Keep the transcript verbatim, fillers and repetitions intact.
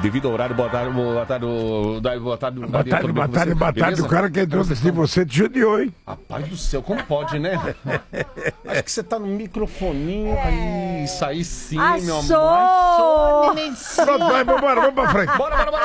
devido ao horário, boa tarde, boa tarde, boa tarde, boa tarde, boa tarde, boa tarde, boa tarde. O cara que entrou de você te judiou, hein? Rapaz do céu, como pode, né? Acho que você tá no microfoninho, aí, isso aí sim, meu amor. Achou! Pronto, vai, vambora, vamos pra frente. Bora, bora, bora.